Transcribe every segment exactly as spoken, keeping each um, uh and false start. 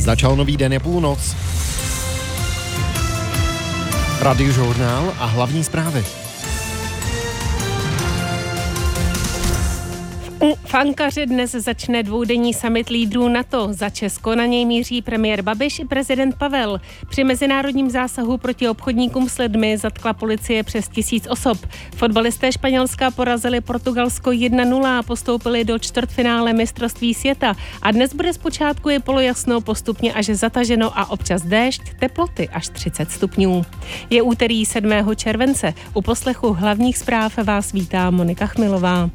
Začal nový den, je půlnoc. Radiožurnál a hlavní zprávy. V Ankaře dnes začne dvoudenní summit lídrů NATO. Za Česko na něj míří premiér Babiš i prezident Pavel. Při mezinárodním zásahu proti obchodníkům s lidmi zatkla policie přes tisíc osob. Fotbalisté Španělska porazili Portugalsko jedna nula a postoupili do čtvrtfinále mistrovství světa. A dnes bude zpočátku je polojasno, postupně až zataženo a občas déšť, teploty až třicet stupňů. Je úterý sedmého července. U poslechu hlavních zpráv vás vítá Monika Chmilová.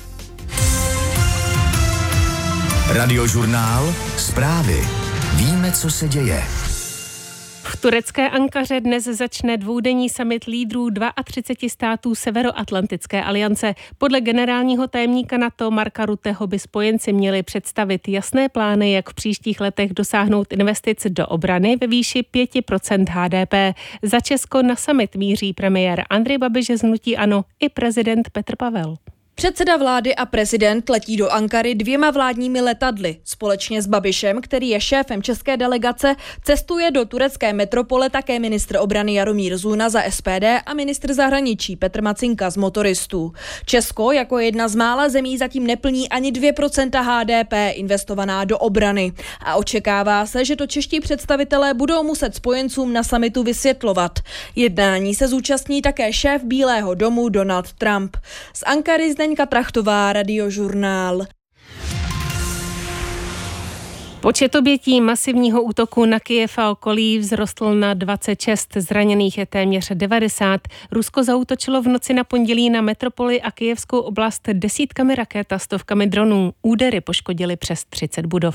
Radiožurnál, zprávy. Víme, co se děje. V turecké Ankaře dnes začne dvoudenní summit lídrů třicet dva států Severoatlantické aliance. Podle generálního tajemníka NATO Marka Rutteho by spojenci měli představit jasné plány, jak v příštích letech dosáhnout investic do obrany ve výši pět procent H D P. Za Česko na summit míří premiér Andrej Babiš z hnutí ANO i prezident Petr Pavel. Předseda vlády a prezident letí do Ankary dvěma vládními letadly. Společně s Babišem, který je šéfem české delegace, cestuje do turecké metropole také ministr obrany Jaromír Zuna za S P D a ministr zahraničí Petr Macinka z Motoristů. Česko jako jedna z mála zemí zatím neplní ani dvě procenta H D P investovaná do obrany. A očekává se, že to čeští představitelé budou muset spojencům na summitu vysvětlovat. Jednání se zúčastní také šéf Bílého domu Donald Trump. Z Ankary Zdeňka Trachtová, Radiožurnál. Počet obětí masivního útoku na Kyjev a okolí vzrostl na dvacet šest, zraněných je téměř devadesát. Rusko zaútočilo v noci na pondělí na metropoli a kyjevskou oblast desítkami raket a stovkami dronů. Údery poškodily přes třicet budov.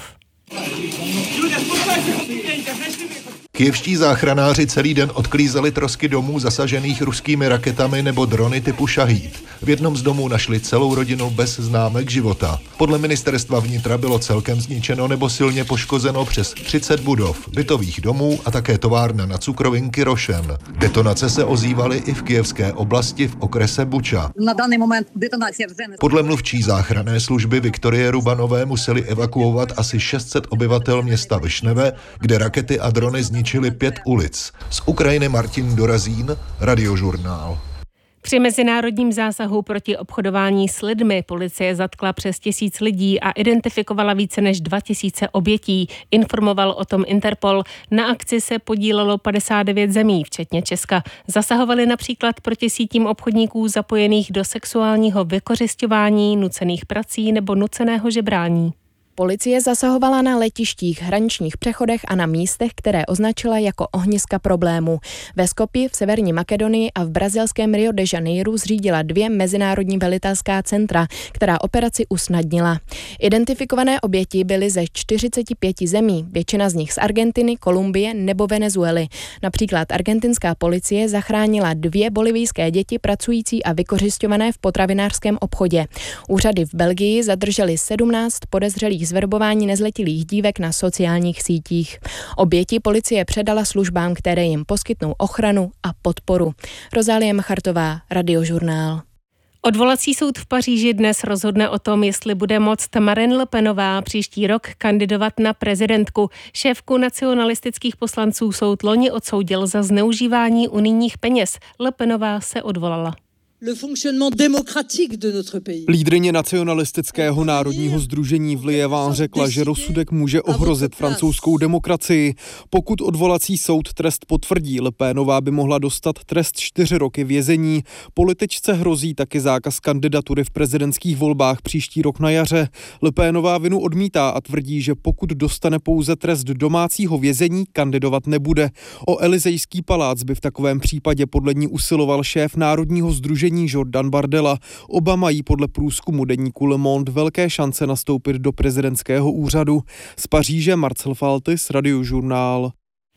Kyjevští záchranáři celý den odklízeli trosky domů zasažených ruskými raketami nebo drony typu Šahíd. V jednom z domů našli celou rodinu bez známek života. Podle ministerstva vnitra bylo celkem zničeno nebo silně poškozeno přes třicet budov, bytových domů a také továrna na cukrovinky Rošen. Detonace se ozývaly i v kyjevské oblasti v okrese Buča. Podle mluvčí záchranné služby Viktorie Rubanové museli evakuovat asi šest set obyvatel města Višneve, kde rakety a drony zničily pět ulic. Z Ukrajiny Martin Dorazín, Radiožurnál. Při mezinárodním zásahu proti obchodování s lidmi policie zatkla přes tisíc lidí a identifikovala více než dva tisíce obětí. Informoval o tom Interpol. Na akci se podílelo padesát devět zemí, včetně Česka. Zasahovali například proti sítím obchodníků zapojených do sexuálního vykořisťování, nucených prací nebo nuceného žebrání. Policie zasahovala na letištích, hraničních přechodech a na místech, které označila jako ohniska problému. Ve Skopji, v Severní Makedonii a v brazilském Rio de Janeiro zřídila dvě mezinárodní velitelská centra, která operaci usnadnila. Identifikované oběti byly ze čtyřicet pět zemí, většina z nich z Argentiny, Kolumbie nebo Venezuely. Například argentinská policie zachránila dvě bolivijské děti pracující a vykořisťované v potravinářském obchodě. Úřady v Belgii zadržely sedmnáct podezřelých zverbování nezletilých dívek na sociálních sítích. Oběti policie předala službám, které jim poskytnou ochranu a podporu. Rozálie Machartová, Radiožurnál. Odvolací soud v Paříži dnes rozhodne o tom, jestli bude moct Marine Le Penová příští rok kandidovat na prezidentku. Šéfku nacionalistických poslanců soud loni odsoudil za zneužívání unijních peněz. Le Penová se odvolala. Lídryně nacionalistického národního sdružení v Liévin řekla, že rozsudek může ohrozit francouzskou demokracii. Pokud odvolací soud trest potvrdí, Le Penová by mohla dostat trest čtyři roky vězení. Političce hrozí taky zákaz kandidatury v prezidentských volbách příští rok na jaře. Le Penová vinu odmítá a tvrdí, že pokud dostane pouze trest domácího vězení, kandidovat nebude. O Elysejský palác by v takovém případě podle ní usiloval šéf národního sdružení Jordan Bardella. Oba mají podle průzkumu deníku Le Monde velké šance nastoupit do prezidentského úřadu. Z Paříže Marcel Faltis, Radiožurnál.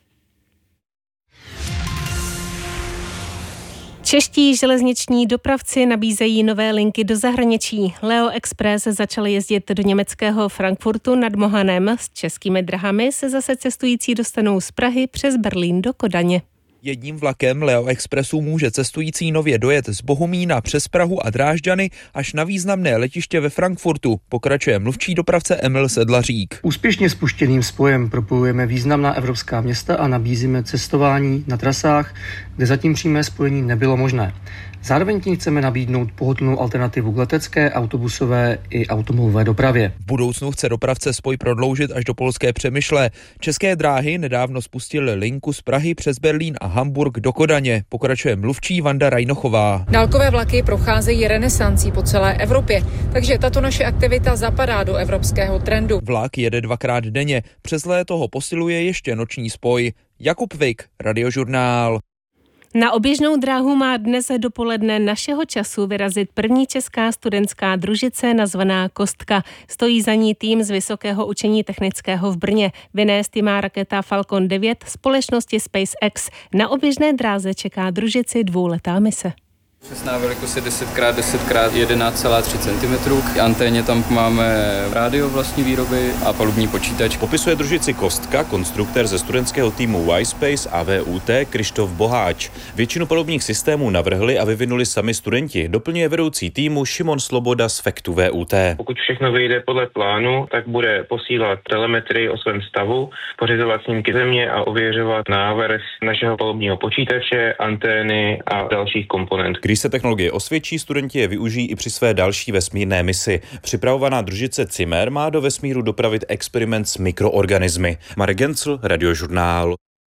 Čeští železniční dopravci nabízejí nové linky do zahraničí. Leo Express začal jezdit do německého Frankfurtu nad Mohanem. S českými drahami se zase cestující dostanou z Prahy přes Berlín do Kodaně. Jedním vlakem Leo Expressu může cestující nově dojet z Bohumína přes Prahu a Drážďany až na významné letiště ve Frankfurtu, pokračuje mluvčí dopravce Emil Sedlařík. Úspěšně spuštěným spojem propojujeme významná evropská města a nabízíme cestování na trasách, kde zatím přímé spojení nebylo možné. Zároveň tím chceme nabídnout pohodlnou alternativu k letecké, autobusové i automobilové dopravě. V budoucnu chce dopravce spoj prodloužit až do polské Přemyšle. České dráhy nedávno spustily linku z Prahy přes Berlín a Hamburg do Kodaně, pokračuje mluvčí Vanda Rajnochová. Dálkové vlaky procházejí renesancí po celé Evropě, takže tato naše aktivita zapadá do evropského trendu. Vlak jede dvakrát denně, přes léto ho posiluje ještě noční spoj. Jakub Vik, Radiožurnál. Na oběžnou dráhu má dnes dopoledne našeho času vyrazit první česká studentská družice nazvaná Kostka. Stojí za ní tým z Vysokého učení technického v Brně. Vynést ji má raketa Falcon devět společnosti SpaceX. Na oběžné dráze čeká družici dvouletá mise. Přesná velikost je deset krát deset krát jedenáct celá tři centimetru. K anténě tam máme rádio vlastní výroby a palubní počítač. Popisuje družici Kostka konstruktér ze studentského týmu Y-Space a V U T Krištof Boháč. Většinu palubních systémů navrhli a vyvinuli sami studenti. Doplňuje vedoucí týmu Šimon Sloboda z Fektu V U T. Pokud všechno vyjde podle plánu, tak bude posílat telemetrii o svém stavu, pořizovat snímky země a ověřovat návrh našeho palubního počítače, antény a dalších komponentů. Když se technologie osvědčí, studenti je využijí i při své další vesmírné misi. Připravovaná družice Cimer má do vesmíru dopravit experiment s mikroorganismy. Marek Gencl, Radiožurnál.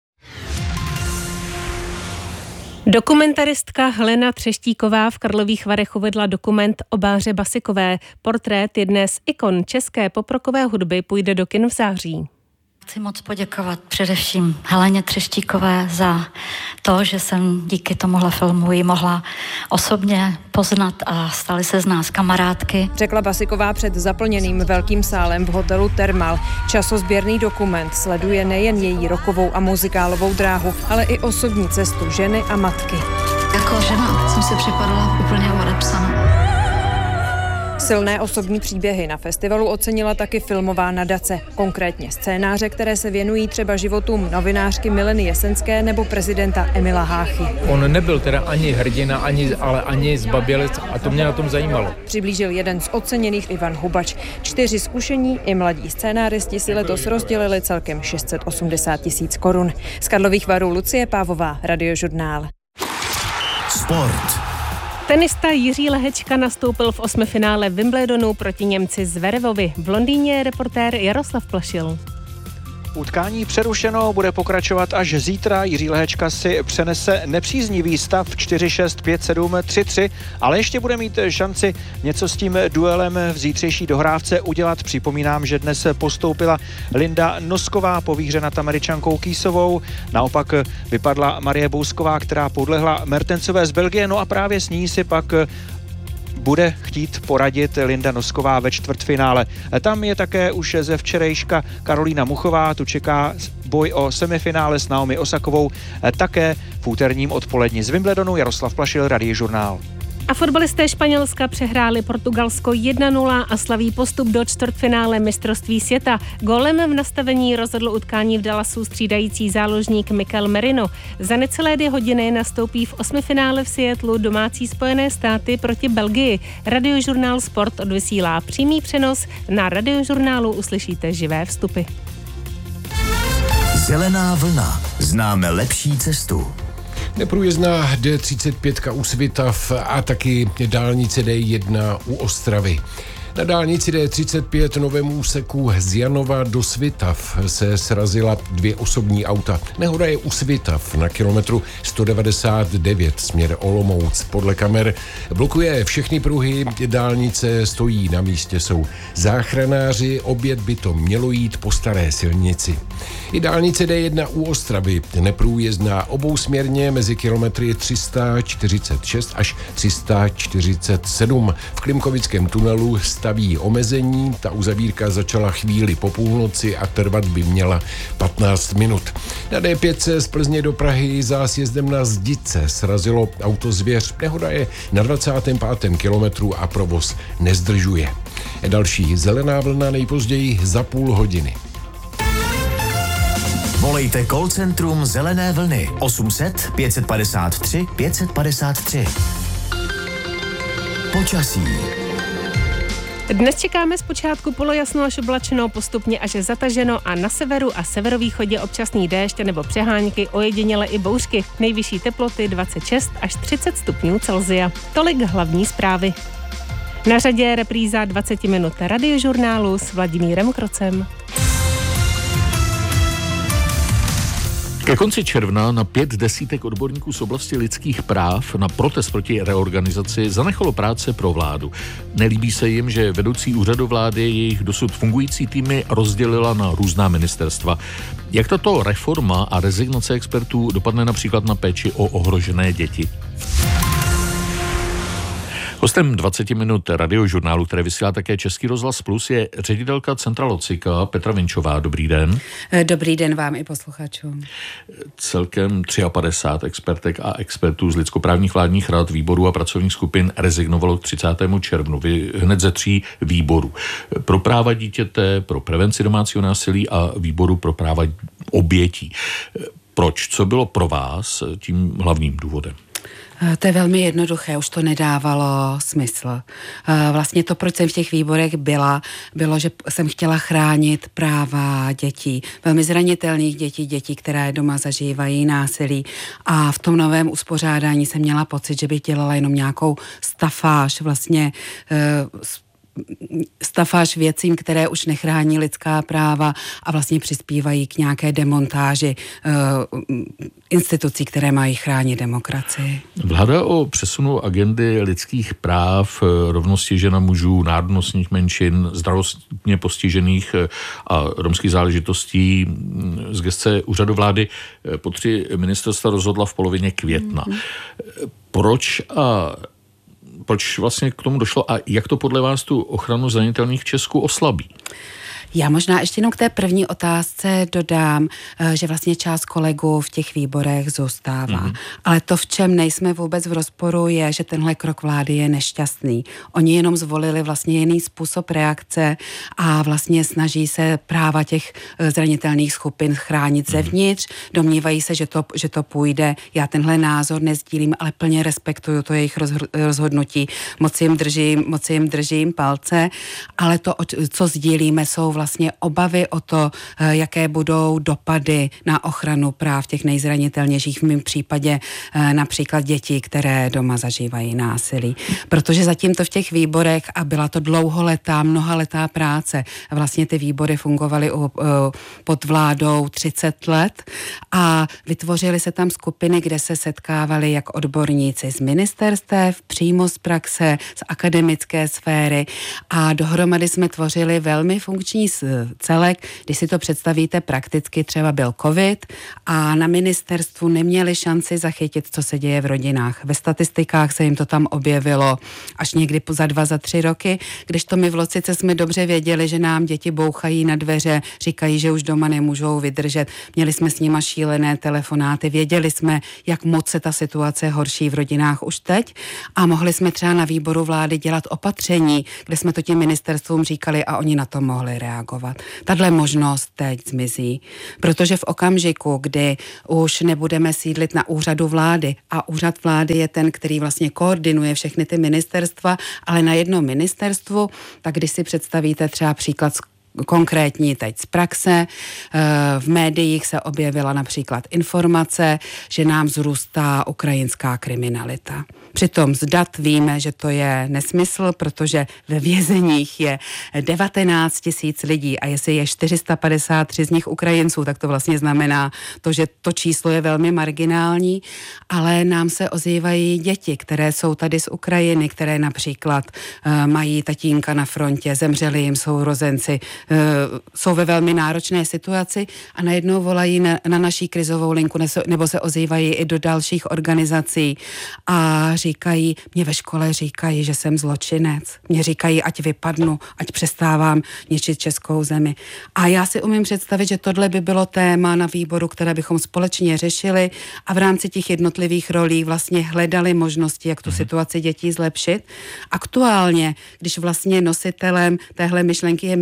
Dokumentaristka Helena Třeštíková v Karlových Varech uvedla dokument o Báře Basikové. Portrét jedné z ikon české poprokové hudby půjde do kin v září. Chci moc poděkovat především Heleně Třeštíkové za to, že jsem díky tomuhle filmu ji mohla osobně poznat a staly se z nás kamarádky. Řekla Basiková před zaplněným velkým sálem v hotelu Thermal. Časozběrný dokument sleduje nejen její rockovou a muzikálovou dráhu, ale i osobní cestu ženy a matky. Jako žena jsem si připadala úplně odepsaná. Silné osobní příběhy na festivalu ocenila taky filmová nadace, konkrétně scénáře, které se věnují třeba životům novinářky Mileny Jesenské nebo prezidenta Emila Háchy. On nebyl teda ani hrdina, ani, ale ani zbabělec a to mě na tom zajímalo. Přiblížil jeden z oceněných Ivan Hubač. Čtyři zkušení i mladí scénáristi si letos rozdělili celkem šest set osmdesát tisíc korun. Z Karlových Varů Lucie Pávová, Radiožurnál. Sport. Tenista Jiří Lehečka nastoupil v osmifinále Wimbledonu proti Němci Zverevovi. V Londýně je reportér Jaroslav Plašil. Utkání přerušeno, bude pokračovat až zítra. Jiří Lehečka si přenese nepříznivý stav čtyři šest, pět sedm, tři tři, ale ještě bude mít šanci něco s tím duelem v zítřejší dohrávce udělat. Připomínám, že dnes postoupila Linda Nosková po výhře nad Američankou Kýsovou. Naopak vypadla Marie Bousková, která podlehla Mertencové z Belgie, no a právě s ní si pak bude chtít poradit Linda Nosková ve čtvrtfinále. Tam je také už ze včerejška Karolína Muchová, tu čeká boj o semifinále s Naomi Osakovou, také v úterním odpoledni z Wimbledonu. Jaroslav Plašil, Radiožurnál. A fotbalisté Španělska přehráli Portugalsko jedna nula a slaví postup do čtvrtfinále mistrovství světa. Gólem v nastavení rozhodl utkání v Dallasu střídající záložník Mikel Merino. Za necelé dvě hodiny nastoupí v osmifinále v Seattlu domácí Spojené státy proti Belgii. Radiožurnál Sport odvysílá přímý přenos. Na Radiožurnálu uslyšíte živé vstupy. Zelená vlna. Známe lepší cestu. Neprůjezdná D třicet pět u Svitav a taky dálnice D jedna u Ostravy. Na dálnici D třicet pět novému úseku z Janova do Svitav se srazila dvě osobní auta. Nehoda je u Svitav na kilometru sto devadesát devět směr Olomouc. Podle kamer blokuje všechny pruhy, dálnice stojí na místě, jsou záchranáři, obět by to mělo jít po staré silnici. I dálnice D jedna u Ostravy neprůjezdná obousměrně mezi kilometry tři sta čtyřicet šest až tři sta čtyřicet sedm. V Klimkovickém tunelu staví omezení, ta uzavírka začala chvíli po půlnoci a trvat by měla patnáct minut. Na D pět se z Plzně do Prahy za sjezdem na Zdice srazilo auto Zvěř. Nehoda je na dvacátém pátém kilometru a provoz nezdržuje. Další zelená vlna nejpozději za půl hodiny. Volejte call centrum Zelené vlny osm set pět padesát tři pět padesát tři. Počasí. Dnes čekáme zpočátku polojasno až oblačeno, postupně až zataženo a na severu a severovýchodě občasný déšť nebo přehánky, ojediněle i bouřky. Nejvyšší teploty dvacet šest až třicet stupňů Celsia. Tolik hlavní zprávy. Na řadě je repríza dvacet minut radiožurnálu s Vladimírem Krocem. Ke konci června na pět desítek odborníků z oblasti lidských práv na protest proti reorganizaci zanechalo práce pro vládu. Nelíbí se jim, že vedoucí úřadu vlády jejich dosud fungující týmy rozdělila na různá ministerstva. Jak tato reforma a rezignace expertů dopadne například na péči o ohrožené děti? Hostem dvacet minut radiožurnálu, které vysílá také Český rozhlas Plus, je ředitelka Centra Locika Petra Vinčová. Dobrý den. Dobrý den vám i posluchačům. Celkem padesát tři expertek a expertů z lidskoprávních vládních rad, výborů a pracovních skupin rezignovalo k třicátému červnu. Vy hned ze tří výborů. Pro práva dítěte, pro prevenci domácího násilí a výboru pro práva obětí. Proč? Co bylo pro vás tím hlavním důvodem? To je velmi jednoduché, už to nedávalo smysl. Vlastně to, proč jsem v těch výborech byla, bylo, že jsem chtěla chránit práva dětí, velmi zranitelných dětí, dětí, které doma zažívají násilí. A v tom novém uspořádání jsem měla pocit, že bych dělala jenom nějakou stafáž, vlastně stafáž věcím, které už nechrání lidská práva a vlastně přispívají k nějaké demontáži uh, institucí, které mají chránit demokracii. Vláda o přesunu agendy lidských práv, rovnosti žen a mužů, národnostních menšin, zdravotně postižených a romských záležitostí z gesce úřadu vlády po tři ministerstva rozhodla v polovině května. Mm-hmm. Proč a Proč vlastně k tomu došlo a jak to podle vás tu ochranu zranitelných v Česku oslabí? Já možná ještě jenom k té první otázce dodám, že vlastně část kolegů v těch výborech zůstává. Mm. Ale to, v čem nejsme vůbec v rozporu, je, že tenhle krok vlády je nešťastný. Oni jenom zvolili vlastně jiný způsob reakce a vlastně snaží se práva těch zranitelných skupin chránit zevnitř. Domnívají se, že to, že to půjde. Já tenhle názor nezdílím, ale plně respektuju to jejich rozhodnutí. Moc jim držím, moc jim držím palce, ale to, co sdílíme, jsou vlastně vlastně obavy o to, jaké budou dopady na ochranu práv těch nejzranitelnějších, v mém případě například děti, které doma zažívají násilí. Protože zatím to v těch výborech, a byla to dlouholetá, mnohaletá práce, vlastně ty výbory fungovaly pod vládou třicet let a vytvořily se tam skupiny, kde se setkávali jak odborníci z ministerstev, přímo z praxe, z akademické sféry a dohromady jsme tvořili velmi funkční celek. Když si to představíte prakticky, třeba byl covid a na ministerstvu neměli šanci zachytit, co se děje v rodinách. Ve statistikách se jim to tam objevilo až někdy za dva, za tři roky, kdežto my v Locice jsme dobře věděli, že nám děti bouchají na dveře, říkají, že už doma nemůžou vydržet. Měli jsme s nima šílené telefonáty, věděli jsme, jak moc se ta situace horší v rodinách už teď a mohli jsme třeba na výboru vlády dělat opatření, kde jsme to těm ministerstvům říkali a oni na to mohli reagovat. Tahle možnost teď zmizí, protože v okamžiku, kdy už nebudeme sídlit na úřadu vlády a úřad vlády je ten, který vlastně koordinuje všechny ty ministerstva, ale na jednom ministerstvu, tak když si představíte třeba příklad konkrétní teď z praxe. V médiích se objevila například informace, že nám vzrůstá ukrajinská kriminalita. Přitom z dat víme, že to je nesmysl, protože ve vězeních je devatenáct tisíc lidí a jestli je čtyři sta padesát tři z nich Ukrajinců, tak to vlastně znamená to, že to číslo je velmi marginální, ale nám se ozývají děti, které jsou tady z Ukrajiny, které například uh, mají tatínka na frontě, zemřeli jim sourozenci, uh, jsou ve velmi náročné situaci a najednou volají na, na naší krizovou linku nebo se ozývají i do dalších organizací a říkají, mě ve škole říkají, že jsem zločinec. Mě říkají, ať vypadnu, ať přestávám ničit českou zemi. A já si umím představit, že tohle by bylo téma na výboru, které bychom společně řešili a v rámci těch jednotlivých rolí vlastně hledali možnosti, jak tu situaci dětí zlepšit. Aktuálně, když vlastně nositelem téhle myšlenky je ministr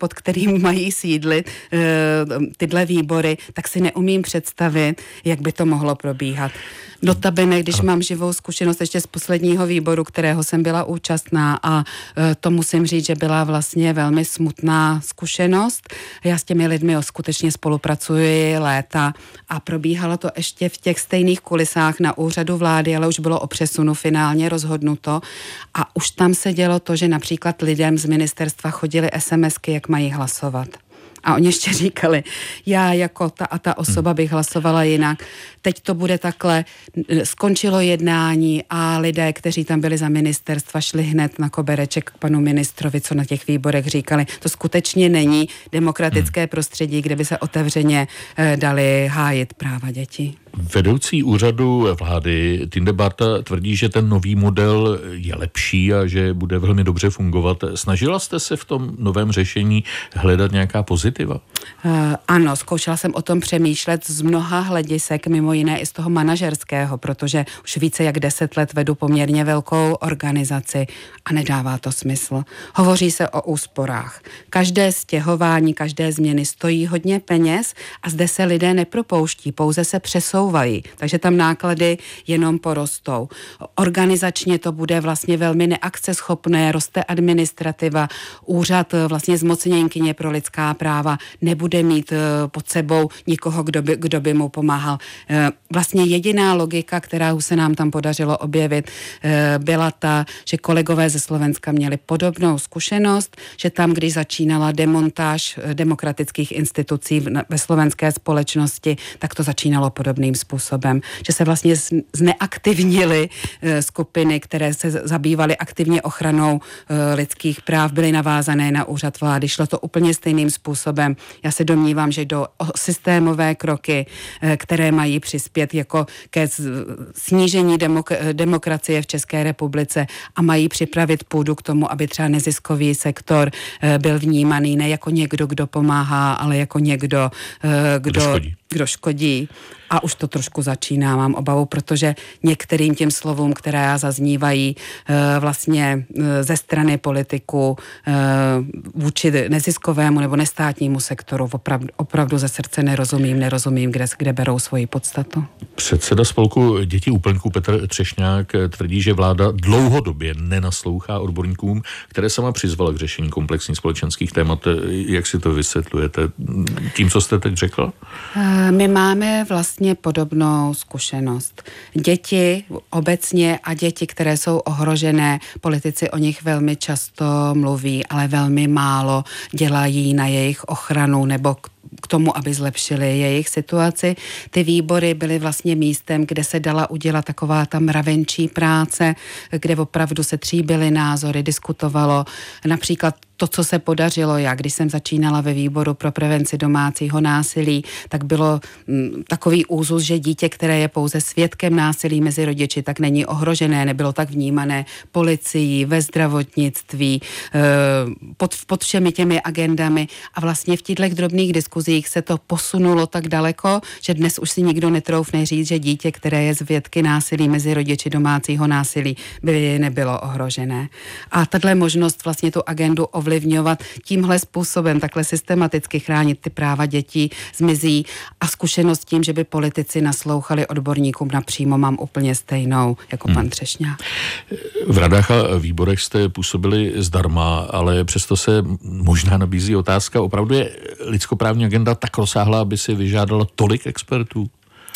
pod kterým mají sídlit e, tyhle výbory, tak si neumím představit, jak by to mohlo probíhat. Notabene, když mám živou zkušenost ještě z posledního výboru, kterého jsem byla účastná a e, to musím říct, že byla vlastně velmi smutná zkušenost. Já s těmi lidmi skutečně spolupracuji léta a probíhalo to ještě v těch stejných kulisách na úřadu vlády, ale už bylo o přesunu finálně rozhodnuto a už tam se dělo to, že například lidem z ministerstva chodily SMSky, jak mají hlasovat. A oni ještě říkali, já jako ta a ta osoba bych hlasovala jinak. Teď to bude takhle, skončilo jednání a lidé, kteří tam byli za ministerstva, šli hned na kobereček k panu ministrovi, co na těch výborech říkali. To skutečně není demokratické prostředí, kde by se otevřeně eh, dali hájit práva dětí. Vedoucí úřadu vlády Tinde Barta tvrdí, že ten nový model je lepší a že bude velmi dobře fungovat. Snažila jste se v tom novém řešení hledat nějaká pozitiva? Uh, ano, zkoušela jsem o tom přemýšlet z mnoha hledisek, mimo jiné i z toho manažerského, protože už více jak deset let vedu poměrně velkou organizaci a nedává to smysl. Hovoří se o úsporách. Každé stěhování, každé změny stojí hodně peněz a zde se lidé nepropouští, pouze se přesouvají, takže tam náklady jenom porostou. Organizačně to bude vlastně velmi neakceschopné, roste administrativa, úřad vlastně zmocněnkyně pro lidská práva nebude mít pod sebou nikoho, kdo by, kdo by mu pomáhal. Vlastně jediná logika, která se nám tam podařilo objevit, byla ta, že kolegové ze Slovenska měli podobnou zkušenost, že tam, když začínala demontáž demokratických institucí ve slovenské společnosti, tak to začínalo podobným způsobem, že se vlastně zneaktivnily skupiny, které se zabývaly aktivně ochranou lidských práv, byly navázané na úřad vlády. Šlo to úplně stejným způsobem. Já se domnívám, že jdou o systémové kroky, které mají přispět jako ke snížení demok- demokracie v České republice a mají připravit půdu k tomu, aby třeba neziskový sektor byl vnímaný ne jako někdo, kdo pomáhá, ale jako někdo, kdo, kdo škodí. Kdo škodí. A už to trošku začíná, mám obavu, protože některým těm slovům, která zaznívají vlastně ze strany politiků vůči neziskovému nebo nestátnímu sektoru, opravdu, opravdu ze srdce nerozumím, nerozumím, kde, kde berou svoji podstatu. Předseda spolku Děti úplňků Petr Třešňák tvrdí, že vláda dlouhodobě nenaslouchá odborníkům, které sama přizvala k řešení komplexních společenských témat. Jak si to vysvětlujete tím, co jste teď řekla? My máme vlastně podobnou zkušenost. Děti obecně a děti, které jsou ohrožené, politici o nich velmi často mluví, ale velmi málo dělají na jejich ochranu nebo k k tomu, aby zlepšili jejich situaci. Ty výbory byly vlastně místem, kde se dala udělat taková ta mravenčí práce, kde opravdu se tříbily názory, diskutovalo. Například to, co se podařilo, já když jsem začínala ve výboru pro prevenci domácího násilí, tak bylo m, takový úzus, že dítě, které je pouze svědkem násilí mezi rodiči, tak není ohrožené, nebylo tak vnímané policií, ve zdravotnictví, e, pod, pod všemi těmi agendami a vlastně v těchto drobných diskuzích se to posunulo tak daleko, že dnes už si nikdo netroufne říct, že dítě, které je svědky násilí mezi rodiči domácího násilí, by nebylo ohrožené. A tato možnost vlastně tu agendu ovlivňovat tímhle způsobem, takhle systematicky chránit ty práva dětí, zmizí a zkušenost tím, že by politici naslouchali odborníkům napřímo, mám úplně stejnou jako pan hmm. Třešňák. V radách a výborech jste působili zdarma, ale přesto se možná nabízí otázka, opravdu je lidskoprávní agenda tak rozsáhlá, aby si vyžádala tolik expertů?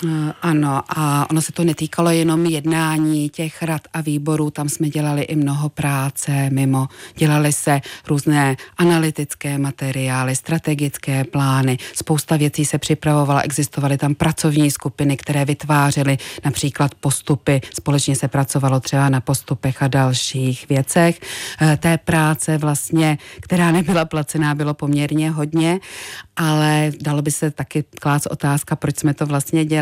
Ano, a ono se to netýkalo jenom jednání těch rad a výborů, tam jsme dělali i mnoho práce mimo. Dělali se různé analytické materiály, strategické plány, spousta věcí se připravovala, existovaly tam pracovní skupiny, které vytvářely například postupy, společně se pracovalo třeba na postupech a dalších věcech. Té práce vlastně, která nebyla placená, bylo poměrně hodně, ale dalo by se taky klást otázka, proč jsme to vlastně dělali.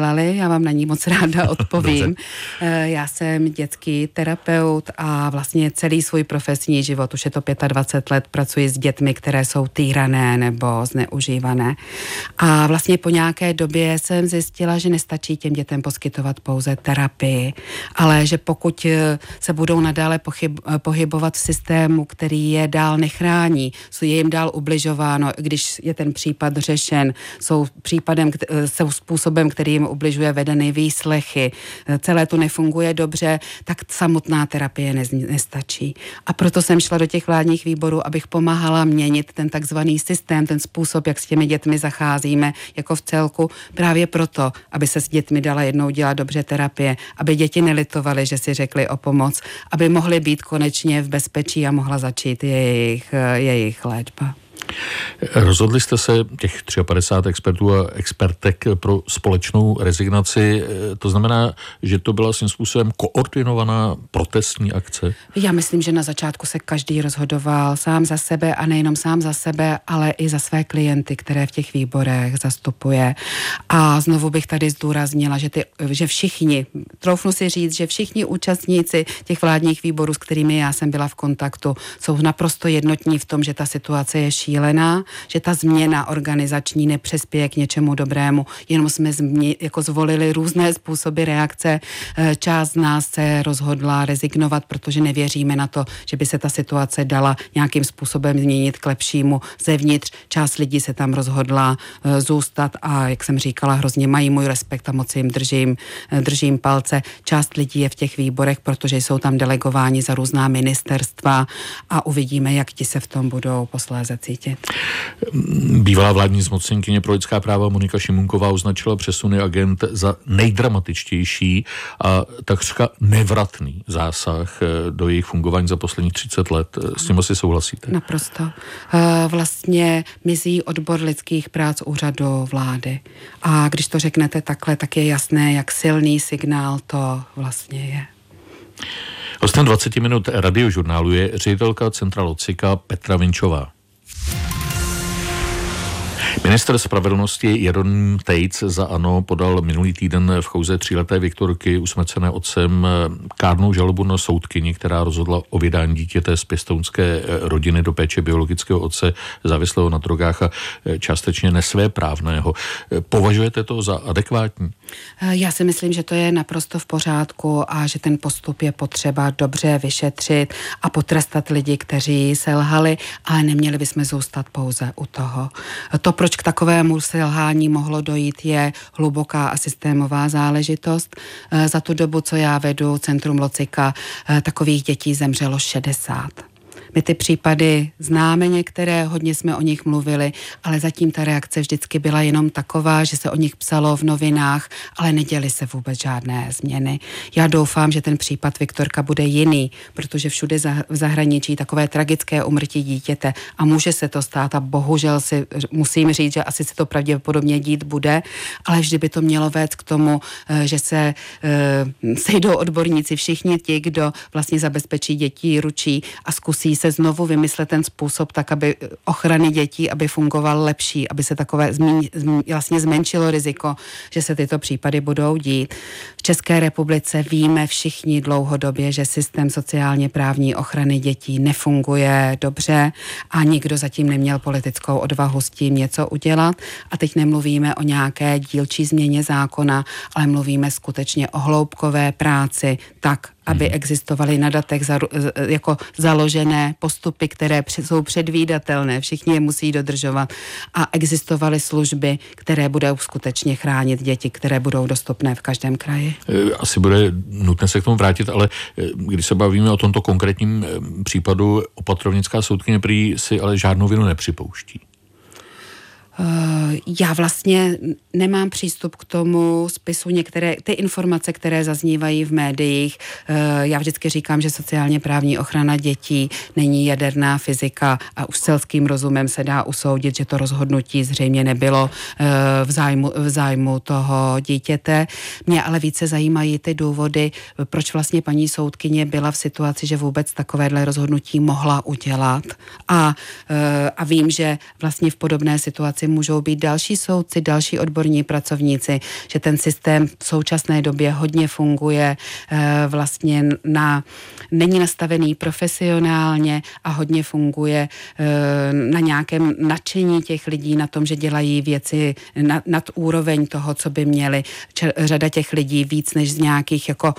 dělali, já vám na ní moc ráda odpovím. Já jsem dětský terapeut a vlastně celý svůj profesní život, už je to dvacet pět let, pracuji s dětmi, které jsou týrané nebo zneužívané. A vlastně po nějaké době jsem zjistila, že nestačí těm dětem poskytovat pouze terapii, ale že pokud se budou nadále pochyb, pohybovat v systému, který je dál nechrání, je jim dál ubližováno, když je ten případ řešen, jsou případem, jsou způsobem, který jim ubližuje, vedeny výslechy, celé to nefunguje dobře, tak samotná terapie nestačí. A proto jsem šla do těch vládních výborů, abych pomáhala měnit ten takzvaný systém, ten způsob, jak s těmi dětmi zacházíme jako v celku, právě proto, aby se s dětmi dala jednou dělat dobře terapie, aby děti nelitovaly, že si řekli o pomoc, aby mohly být konečně v bezpečí a mohla začít jejich, jejich léčba. Rozhodli jste se těch padesát tři expertů a expertek pro společnou rezignaci, to znamená, že to byla svým způsobem koordinovaná protestní akce? Já myslím, že na začátku se každý rozhodoval sám za sebe a nejenom sám za sebe, ale i za své klienty, které v těch výborech zastupuje. A znovu bych tady zdůraznila, že, ty, že všichni, troufnu si říct, že všichni účastníci těch vládních výborů, s kterými já jsem byla v kontaktu, jsou naprosto jednotní v tom, že ta situace je šílená, že ta změna organizační nepřespěje k něčemu dobrému, jenom jsme změ, jako zvolili různé způsoby reakce. Část z nás se rozhodla rezignovat, protože nevěříme na to, že by se ta situace dala nějakým způsobem změnit k lepšímu zevnitř. Část lidí se tam rozhodla zůstat a, jak jsem říkala, hrozně mají můj respekt a moc jim držím, držím palce. Část lidí je v těch výborech, protože jsou tam delegováni za různá ministerstva a uvidíme, jak ti se v tom budou posléze cítit. Bývalá vládní zmocněnkyně pro lidská práva Monika Šimunková označila přesuny agent za nejdramatičtější a takřka nevratný zásah do jejich fungování za posledních třicet let. S tím asi souhlasíte? Naprosto. Vlastně mizí odbor lidských práv z úřadu vlády. A když to řeknete takhle, tak je jasné, jak silný signál to vlastně je. Hostem dvacet minut radiožurnálu je ředitelka Centra Locika Petra Vinčová. Ministr spravedlnosti Jeroným Tejc za ANO podal minulý týden v chouze tříleté Viktorky usmrcené otcem kárnou žalobu na soudkyni, která rozhodla o vydání dítěte z pěstounské rodiny do péče biologického otce závislého na drogách a částečně nesvéprávného. Považujete to za adekvátní? Já si myslím, že to je naprosto v pořádku a že ten postup je potřeba dobře vyšetřit a potrestat lidi, kteří selhali, ale neměli bychom zůstat pouze u toho. To, proč k takovému selhání mohlo dojít, je hluboká a systémová záležitost. Za tu dobu, co já vedu Centrum Locika, takových dětí zemřelo šedesát. My ty případy známe některé, hodně jsme o nich mluvili, ale zatím ta reakce vždycky byla jenom taková, že se o nich psalo v novinách, ale neděly se vůbec žádné změny. Já doufám, že ten případ Viktorka bude jiný, protože všude v zahraničí takové tragické úmrtí dítěte a může se to stát a bohužel si musím říct, že asi se to pravděpodobně dít bude, ale vždy by to mělo vést k tomu, že se sejdou odborníci, všichni ti, kdo vlastně zabezpečí děti, ručí a zkusí se znovu vymyslet ten způsob tak, aby ochrany dětí, aby fungoval lepší, aby se takové zmíň, vlastně zmenšilo riziko, že se tyto případy budou dít. V České republice víme všichni dlouhodobě, že systém sociálně právní ochrany dětí nefunguje dobře a nikdo zatím neměl politickou odvahu s tím něco udělat. A teď nemluvíme o nějaké dílčí změně zákona, ale mluvíme skutečně o hloubkové práci tak, aby existovaly na datech za, jako založené postupy, které jsou předvídatelné, všichni je musí dodržovat a existovaly služby, které budou skutečně chránit děti, které budou dostupné v každém kraji. Asi bude nutné se k tomu vrátit, ale když se bavíme o tomto konkrétním případu, opatrovnická soudkyně prý si ale žádnou vinu nepřipouští. Já vlastně nemám přístup k tomu spisu, některé ty informace, které zaznívají v médiích. Já vždycky říkám, že sociálně právní ochrana dětí není jaderná fyzika a už selským rozumem se dá usoudit, že to rozhodnutí zřejmě nebylo v zájmu, v zájmu toho dítěte. Mě ale více zajímají ty důvody, proč vlastně paní soudkyně byla v situaci, že vůbec takovéhle rozhodnutí mohla udělat. A, a vím, že vlastně v podobné situaci zástupci můžou být další soudci, další odborní pracovníci, že ten systém v současné době hodně funguje vlastně na, není nastavený profesionálně a hodně funguje na nějakém nadšení těch lidí, na tom, že dělají věci nad, nad úroveň toho, co by měli. Řada těch lidí víc než z nějakých jako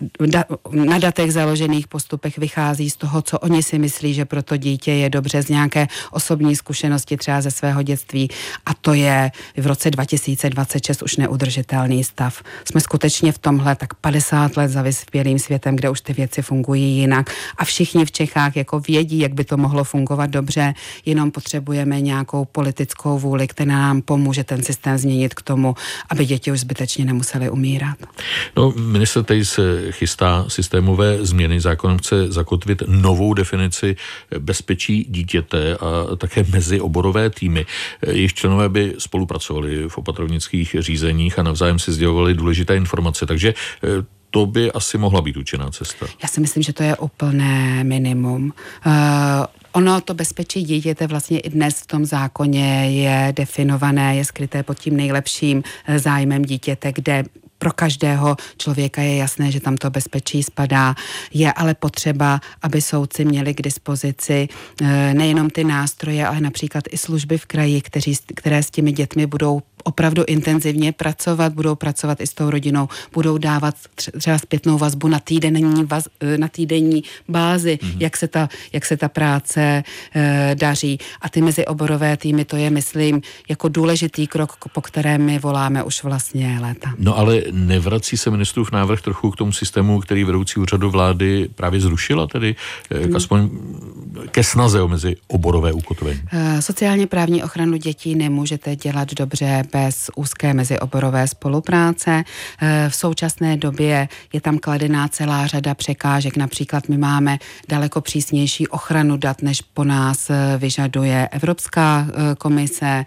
na datech založených postupech vychází z toho, co oni si myslí, že pro to dítě je dobře, z nějaké osobní zkušenosti třeba ze svého dětství, a to je v roce dva tisíce dvacet šest už neudržitelný stav. Jsme skutečně v tomhle tak padesát let za vyspělým světem, kde už ty věci fungují jinak a všichni v Čechách jako vědí, jak by to mohlo fungovat dobře, jenom potřebujeme nějakou politickou vůli, která nám pomůže ten systém změnit k tomu, aby děti už zbytečně nemusely umírat. No, ministr tady se chystá systémové změny. Zákonem chce zakotvit novou definici bezpečí dítěte a také mezioborové týmy. Jejich členové by spolupracovali v opatrovnických řízeních a navzájem si sdělovali důležité informace. Takže to by asi mohla být účinná cesta. Já si myslím, že to je úplné minimum. Uh, Ono, to bezpečí dítěte vlastně i dnes v tom zákoně je definované, je skryté pod tím nejlepším zájmem dítěte, kde pro každého člověka je jasné, že tam to bezpečí spadá. Je ale potřeba, aby soudci měli k dispozici nejenom ty nástroje, ale například i služby v kraji, kteří, které s těmi dětmi budou opravdu intenzivně pracovat, budou pracovat i s tou rodinou, budou dávat třeba zpětnou vazbu na týdenní, vaz, na týdenní bázi, mm-hmm. jak, se ta, jak se ta práce e, daří. A ty mezioborové týmy, to je, myslím, jako důležitý krok, po kterém my voláme už vlastně léta. No ale nevrací se ministrův návrh trochu k tomu systému, který vedoucí úřadu vlády právě zrušila, tedy mm. aspoň ke snaze o mezioborové ukotvení? E, sociálně právní ochranu dětí nemůžete dělat dobře bez úzké mezioborové spolupráce. V současné době je tam kladená celá řada překážek. Například my máme daleko přísnější ochranu dat, než po nás vyžaduje Evropská komise.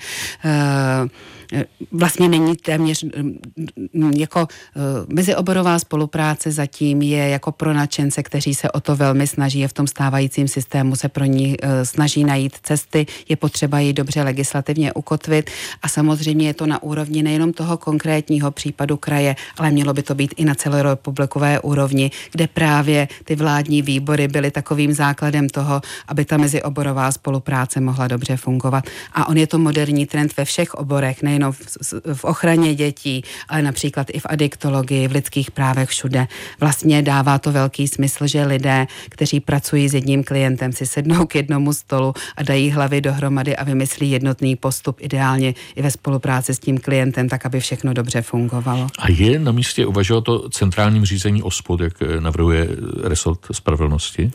Vlastně není téměř jako mezioborová spolupráce zatím je jako pro nadšence, kteří se o to velmi snaží a v tom stávajícím systému se pro ní snaží najít cesty. Je potřeba ji dobře legislativně ukotvit a samozřejmě je to na úrovni nejenom toho konkrétního případu kraje, ale mělo by to být i na celorepublikové úrovni, kde právě ty vládní výbory byly takovým základem toho, aby ta mezioborová spolupráce mohla dobře fungovat. A on je to moderní trend ve všech oborech, nejenom v, v ochraně dětí, ale například i v adiktologii, v lidských právech, všude. Vlastně dává to velký smysl, že lidé, kteří pracují s jedním klientem, si sednou k jednomu stolu a dají hlavy dohromady a vymyslí jednotný postup, ideálně i ve spolupráci s tím klientem, tak aby všechno dobře fungovalo. A je na místě uvažovat o centrálním řízení OSPOD, jak navrhuje resort spravedlnosti?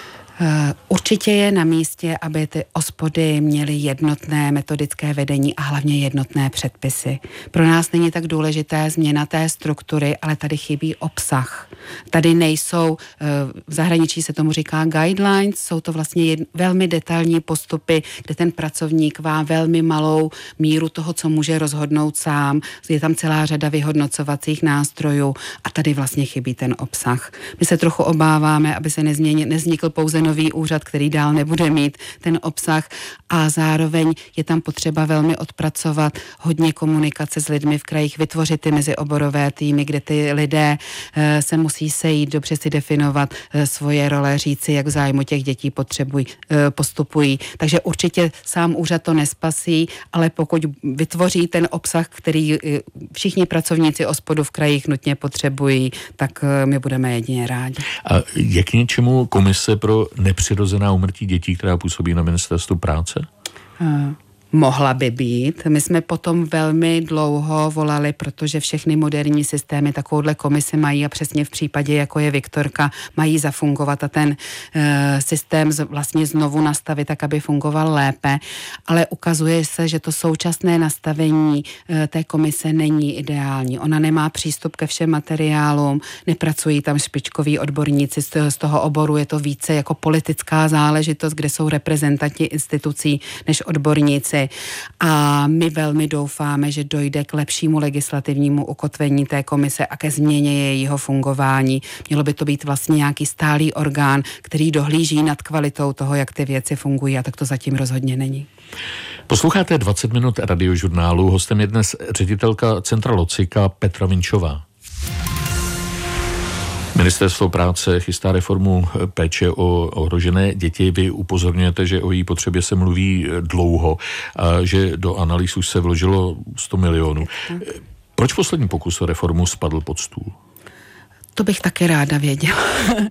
Určitě je na místě, aby ty ospody měly jednotné metodické vedení a hlavně jednotné předpisy. Pro nás není tak důležité změna té struktury, ale tady chybí obsah. Tady nejsou, v zahraničí se tomu říká guidelines, jsou to vlastně jed, velmi detailní postupy, kde ten pracovník má velmi malou míru toho, co může rozhodnout sám. Je tam celá řada vyhodnocovacích nástrojů a tady vlastně chybí ten obsah. My se trochu obáváme, aby se nezměnil, neznikl pouze nový úřad, který dál nebude mít ten obsah a zároveň je tam potřeba velmi odpracovat hodně komunikace s lidmi v krajích, vytvořit ty mezioborové týmy, kde ty lidé e, se musí sejít, dobře si definovat e, svoje role, říci, jak v zájmu těch dětí potřebují, e, postupují. Takže určitě sám úřad to nespasí, ale pokud vytvoří ten obsah, který e, všichni pracovníci OSPODu v krajích nutně potřebují, tak e, my budeme jedině rádi. A jak k něčemu komise pro nepřirozená úmrtí dětí, která působí na ministerstvu práce? Uh. Mohla by být. My jsme potom velmi dlouho volali, protože všechny moderní systémy takovouhle komisi mají a přesně v případě, jako je Viktorka, mají zafungovat a ten e, systém z, vlastně znovu nastavit tak, aby fungoval lépe. Ale ukazuje se, že to současné nastavení e, té komise není ideální. Ona nemá přístup ke všem materiálům, nepracují tam špičkoví odborníci z, z toho oboru, je to více jako politická záležitost, kde jsou reprezentanti institucí než odborníci. A my velmi doufáme, že dojde k lepšímu legislativnímu ukotvení té komise a ke změně jejího fungování. Mělo by to být vlastně nějaký stálý orgán, který dohlíží nad kvalitou toho, jak ty věci fungují, a tak to zatím rozhodně není. Posloucháte dvacet minut radiožurnálu. Hostem je dnes ředitelka Centra Locika Petra Vinčová. Ministerstvo práce chystá reformu péče o ohrožené děti. Vy upozorňujete, že o její potřebě se mluví dlouho a že do analýz už se vložilo sto milionů. Proč poslední pokus o reformu spadl pod stůl? To bych taky ráda věděla.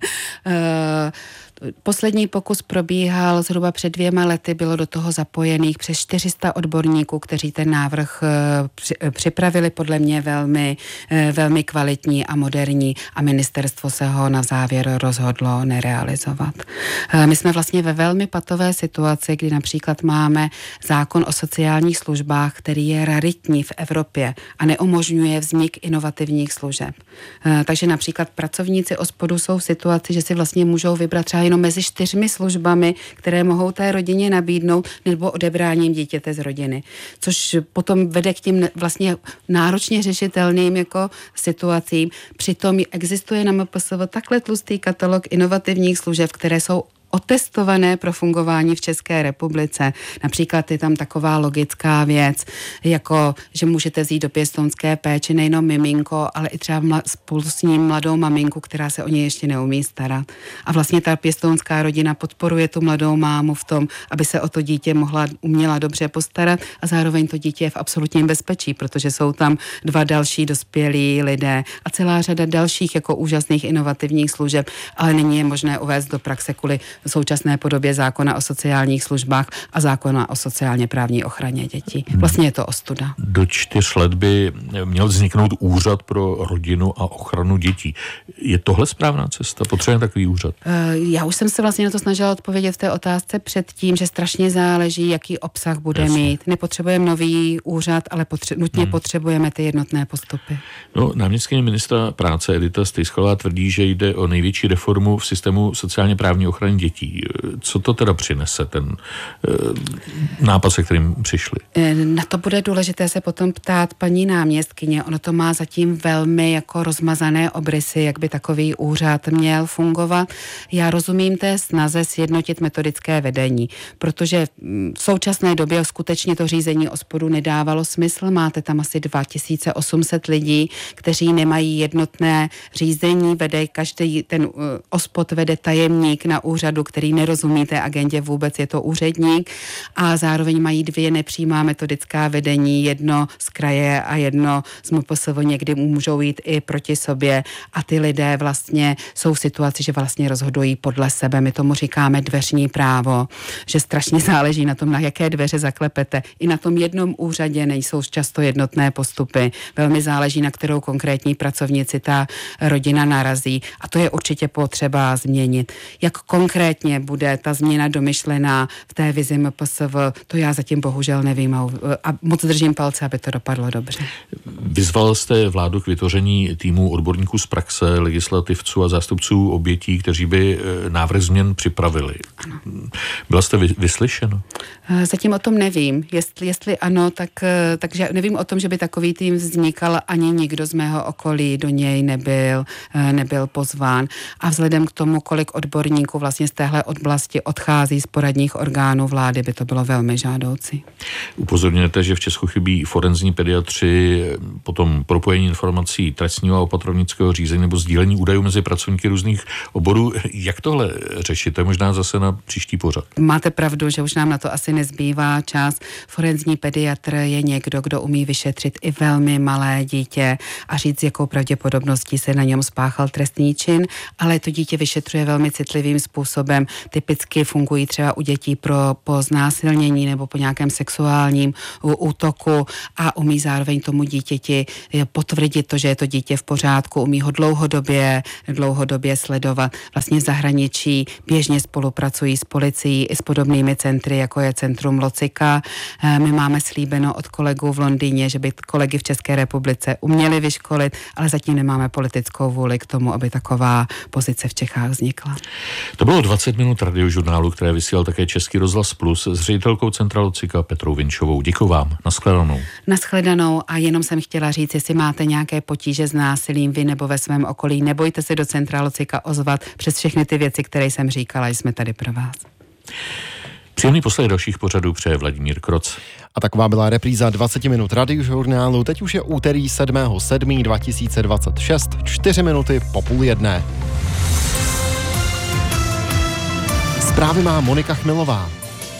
Poslední pokus probíhal zhruba před dvěma lety, bylo do toho zapojených přes čtyři sta odborníků, kteří ten návrh připravili, podle mě velmi, velmi kvalitní a moderní, a ministerstvo se ho na závěr rozhodlo nerealizovat. My jsme vlastně ve velmi patové situaci, kdy například máme zákon o sociálních službách, který je raritní v Evropě a neumožňuje vznik inovativních služeb. Takže například pracovníci OSPODu jsou v situaci, že si vlastně můžou vybrat třeba jenom mezi čtyřmi službami, které mohou té rodině nabídnout, nebo odebráním dítěte z rodiny. Což potom vede k tím vlastně náročně řešitelným jako situacím. Přitom existuje na M P S V takhle tlustý katalog inovativních služeb, které jsou otestované pro fungování v České republice. Například je tam taková logická věc, jako že můžete vzít do pěstounské péče nejenom miminko, ale i třeba mla, spolu s ním mladou maminku, která se o něj ještě neumí starat. A vlastně ta pěstounská rodina podporuje tu mladou mámu v tom, aby se o to dítě mohla, uměla dobře postarat, a zároveň to dítě je v absolutním bezpečí, protože jsou tam dva další dospělí lidé a celá řada dalších jako úžasných inovativních služeb, ale není je možné uvést do praxe kvůli v současné podobě zákona o sociálních službách a zákona o sociálně právní ochraně dětí. Vlastně je to ostuda. Do čtyř let by měl vzniknout úřad pro rodinu a ochranu dětí. Je tohle správná cesta? Potřebujeme takový úřad? Já už jsem se vlastně na to snažila odpovědět v té otázce předtím, že strašně záleží, jaký obsah bude Jasně. mít. Nepotřebujeme nový úřad, ale potře- nutně hmm. potřebujeme ty jednotné postupy. No, náměstkyně ministra práce Edita Stejskalová tvrdí, že jde o největší reformu v systému sociálně právní ochrany dětí. Co to teda přinese, ten e, nápad, se kterým přišli? Na to bude důležité se potom ptát paní náměstkyně. Ono to má zatím velmi jako rozmazané obrysy, jak by takový úřad měl fungovat. Já rozumím té snaze sjednotit metodické vedení, protože v současné době skutečně to řízení OSPODu nedávalo smysl. Máte tam asi dva tisíce osm set lidí, kteří nemají jednotné řízení, vede každý ten uh, OSPOD vede tajemník na úřadu, který nerozumí té agendě vůbec, je to úředník, a zároveň mají dvě nepřímá metodická vedení, jedno z kraje a jedno z M P S V, někdy můžou jít i proti sobě, a ty lidé vlastně jsou v situaci, že vlastně rozhodují podle sebe. My tomu říkáme dveřní právo, že strašně záleží na tom, na jaké dveře zaklepete. I na tom jednom úřadě nejsou často jednotné postupy. Velmi záleží, na kterou konkrétní pracovnici ta rodina narazí, a to je určitě potřeba změnit. Jak konkrétně bude ta změna domyšlená v té vizi M P S V, to já zatím bohužel nevím, a moc držím palce, aby to dopadlo dobře. Vyzval jste vládu k vytvoření týmu odborníků z praxe, legislativců a zástupců obětí, kteří by návrh změn připravili. Ano. Byla jste vyslyšena? Zatím o tom nevím. Jestli, jestli ano, tak, takže nevím o tom, že by takový tým vznikal, ani nikdo z mého okolí do něj nebyl, nebyl pozván. A vzhledem k tomu, kolik odborníků vlastně z téhle oblasti odchází z poradních orgánů vlády, by to bylo velmi žádoucí. Upozorňujete, že v Česku chybí forenzní pediatři, potom propojení informací trestního a opatrovnického řízení nebo sdílení údajů mezi pracovníky různých oborů. Jak tohle řešit? To je možná zase na příští pořad. Máte pravdu, že už nám na to asi nezbývá čas. Forenzní pediatr je někdo, kdo umí vyšetřit i velmi malé dítě a říct, jakou pravděpodobností se na něm spáchal trestný čin, ale to dítě vyšetřuje velmi citlivým způsobem. Typicky fungují třeba u dětí pro, po znásilnění nebo po nějakém sexuálním útoku a umí zároveň tomu dítěti potvrdit to, že je to dítě v pořádku, umí ho dlouhodobě, dlouhodobě sledovat. Vlastně v zahraničí běžně spolupracují s policií i s podobnými centry, jako je Centrum Locika. My máme slíbeno od kolegů v Londýně, že by kolegy v České republice uměli vyškolit, ale zatím nemáme politickou vůli k tomu, aby taková pozice v Čechách vznikla. To bylo dvacet minut radiožurnálu, které vysílal také Český rozhlas Plus s ředitelkou Centra Locika Petrou Vinčovou. Děkuji vám. Naschledanou. Naschledanou, a jenom jsem chtěla říct, jestli máte nějaké potíže s násilím vy nebo ve svém okolí, nebojte se do Centra Locika ozvat. Přes všechny ty věci, které jsem říkala, jsme tady pro vás. Příjemný poslech dalších pořadů přeje Vladimír Kroc. A taková byla repríza dvacet minut radiožurnálu. Teď už je úterý sedmého sedmého dva tisíce dvacet šest, čtyři minuty po půl jedné. Zprávy má Monika Chmilová.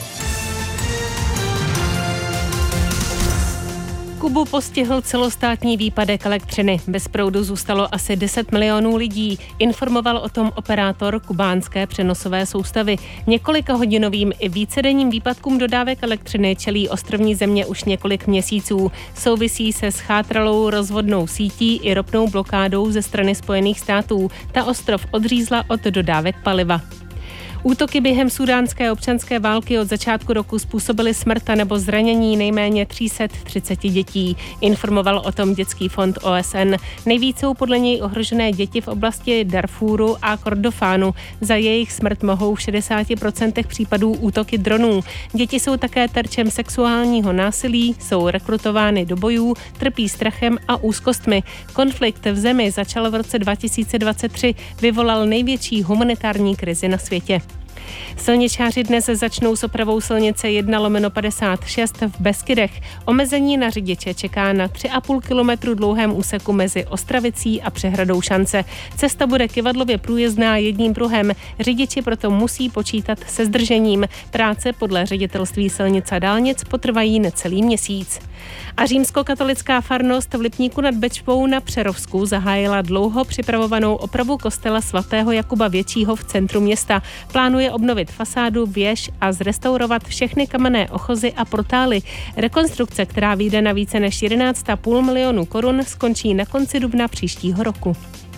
Kubu postihl celostátní výpadek elektřiny. Bez proudu zůstalo asi deset milionů lidí. Informoval o tom operátor kubánské přenosové soustavy. Několika hodinovým i vícedenním výpadkům dodávek elektřiny čelí ostrovní země už několik měsíců. Souvisí se schátralou rozvodnou sítí i ropnou blokádou ze strany Spojených států. Ta ostrov odřízla od dodávek paliva. Útoky během sudánské občanské války od začátku roku způsobily smrt nebo zranění nejméně tři sta třicet dětí. Informoval o tom Dětský fond O S N. Nejvíce jsou podle něj ohrožené děti v oblasti Darfúru a Kordofánu. Za jejich smrt mohou v šedesáti procentech případů útoky dronů. Děti jsou také terčem sexuálního násilí, jsou rekrutovány do bojů, trpí strachem a úzkostmi. Konflikt v zemi začal v roce dva tisíce dvacet tři, vyvolal největší humanitární krizi na světě. Silničáři dnes začnou s opravou silnice jedna lomeno padesát šest v Beskydech. Omezení na řidiče čeká na tři a půl kilometru dlouhém úseku mezi Ostravicí a přehradou Šance. Cesta bude kyvadlově průjezdná jedním pruhem. Řidiči proto musí počítat se zdržením. Práce podle ředitelství silnic a dálnic potrvají necelý měsíc. A římskokatolická farnost v Lipníku nad Bečvou na Přerovsku zahájila dlouho připravovanou opravu kostela svatého Jakuba Většího v centru města. Plánuje obnovit fasádu, věž a zrestaurovat všechny kamenné ochozy a portály. Rekonstrukce, která vyjde na více než jedenáct a půl milionu korun, skončí na konci dubna příštího roku.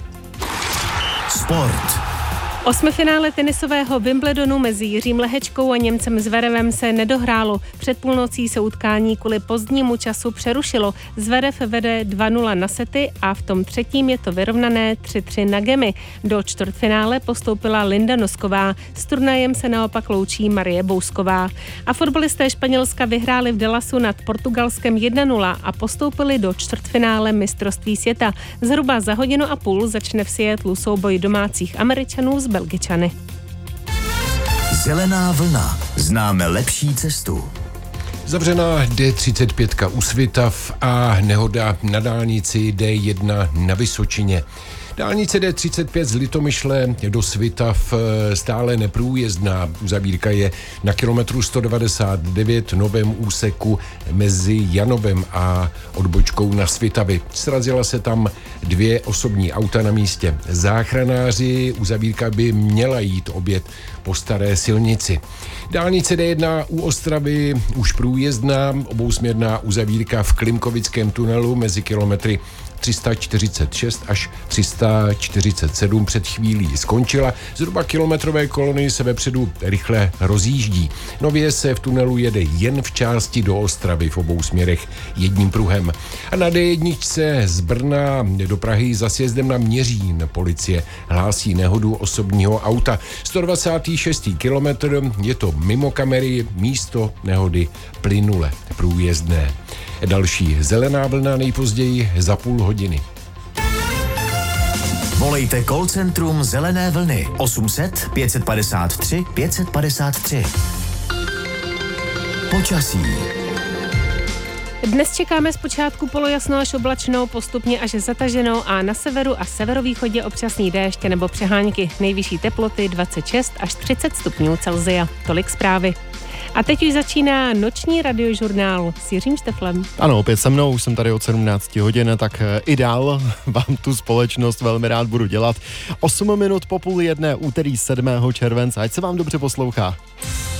Sport. Osmifinále tenisového Wimbledonu mezi Jiřím Lehečkou a Němcem Zverevem se nedohrálo. Před půlnocí se utkání kvůli pozdnímu času přerušilo. Zverev vede dva nula na sety a v tom třetím je to vyrovnané tři tři na gemy. Do čtvrtfinále postoupila Linda Nosková. S turnajem se naopak loučí Marie Bousková. A fotbalisté Španělska vyhráli v Dallasu nad Portugalskem jedna nula a postoupili do čtvrtfinále mistrovství světa. Zhruba za hodinu a půl začne v Seattlu souboj domácích Američanů s Belgičany. Zelená vlna. Známe lepší cestu. Zavřená D třicet pět u Svitav a nehoda na dálnici D jedna na Vysočině. Dálnice D třicet pět z Litomyšle do Svitav stále neprůjezdná. Uzavírka je na kilometru sto devadesát devět novém úseku mezi Janovem a odbočkou na Svitavy. Srazila se tam dvě osobní auta na místě. Záchranáři, uzavírka by měla jít obět po staré silnici. Dálnice D jedna u Ostravy už průjezdná, obousměrná uzavírka v Klimkovickém tunelu mezi kilometry tři sta čtyřicet šest až tři sta čtyřicet sedm před chvílí skončila. Zhruba kilometrové kolony se vepředu rychle rozjíždí. Nově se v tunelu jede jen v části do Ostravy v obou směrech jedním pruhem. A na D jedna z Brna do Prahy za sjezdem na Měřín policie hlásí nehodu osobního auta. sto dvacátý šestý kilometr, je to mimo kamery, místo nehody plynule průjezdné. Další zelená vlna nejpozději za půl hodiny. Volejte call centrum Zelené vlny osm set pět padesát tři pět padesát tři. Počasí. Dnes čekáme zpočátku polojasno až oblačnou, postupně až zataženou a na severu a severovýchodě občasný déšť nebo přehánky. Nejvyšší teploty dvacet šest až třicet stupňů Celsia. Tolik zprávy. A teď už začíná noční radiožurnál s Jiřím Šteflem. Ano, opět se mnou, už jsem tady od sedmnácti hodin, tak i dál vám tu společnost velmi rád budu dělat. osm minut po půl jedné, úterý sedmého července, ať se vám dobře poslouchá.